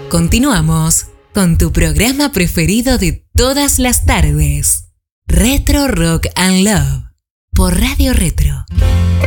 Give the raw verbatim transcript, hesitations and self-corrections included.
Continuamos con tu programa preferido de todas las tardes, Retro Rock and Love, por Radio Retro.